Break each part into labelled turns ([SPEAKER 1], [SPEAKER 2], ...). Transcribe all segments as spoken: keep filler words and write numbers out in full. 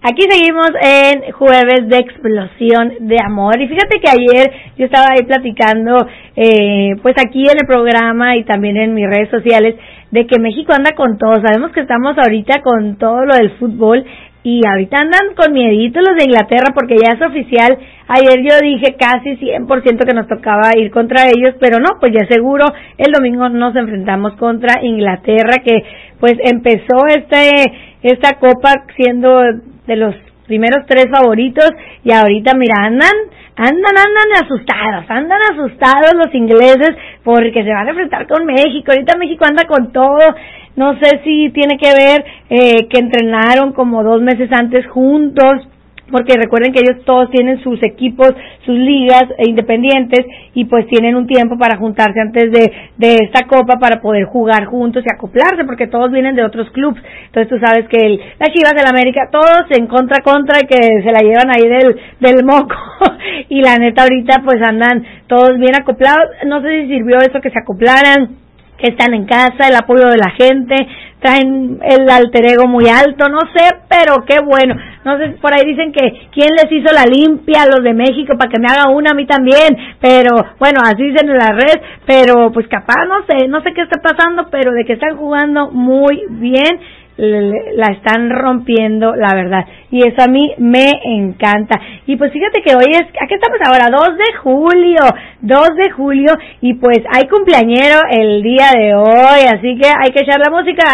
[SPEAKER 1] Aquí seguimos en jueves de explosión de amor y fíjate que ayer yo estaba ahí platicando eh, pues aquí en el programa y también en mis redes sociales de que México anda con todo. Sabemos que estamos ahorita con todo lo del fútbol y ahorita andan con miedito los de Inglaterra porque ya es oficial. Ayer yo dije casi cien por ciento que nos tocaba ir contra ellos, pero no, pues ya seguro el domingo nos enfrentamos contra Inglaterra, que pues empezó este esta copa siendo de los primeros tres favoritos y ahorita mira, andan, andan, andan asustados, andan asustados los ingleses porque se van a enfrentar con México. Ahorita México anda con todo, no sé si tiene que ver eh, que entrenaron como dos meses antes juntos, porque recuerden que ellos todos tienen sus equipos, sus ligas independientes y pues tienen un tiempo para juntarse antes de, de esta copa para poder jugar juntos y acoplarse, porque todos vienen de otros clubes. Entonces tú sabes que el, las Chivas del América, todos en contra contra y que se la llevan ahí del, del moco y la neta ahorita pues andan todos bien acoplados. No sé si sirvió eso que se acoplaran, que están en casa, el apoyo de la gente, traen el alter ego muy alto, no sé, pero qué bueno. No sé, por ahí dicen que quién les hizo la limpia a los de México para que me haga una a mí también, pero bueno, así dicen en la red, pero pues capaz, no sé, no sé qué está pasando, pero de que están jugando muy bien, la están rompiendo, la verdad, y eso a mí me encanta. Y pues fíjate que hoy es, aquí estamos ahora, dos de julio, dos de julio, y pues hay cumpleañero el día de hoy, así que hay que echar la música.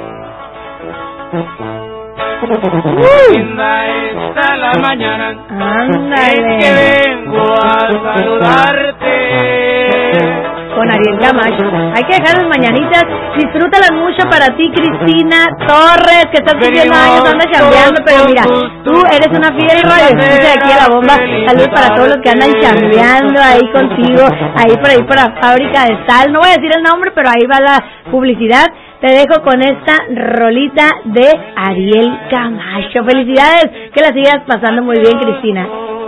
[SPEAKER 2] Linda está la mañana,
[SPEAKER 1] ándale,
[SPEAKER 2] es que vengo a saludarte.
[SPEAKER 1] Con Ariel Camacho. Hay que dejar las mañanitas, disfrútalas mucho para ti, Cristina Torres, que estás cumpliendo años, andas chambeando, pero mira, tú eres una fiel radio escucha aquí a la bomba. Saludos para todos los que andan chambeando ahí contigo, ahí por ahí por la fábrica de sal, no voy a decir el nombre, pero ahí va la publicidad. Te dejo con esta rolita de Ariel Camacho. Felicidades, que la sigas pasando muy bien, Cristina.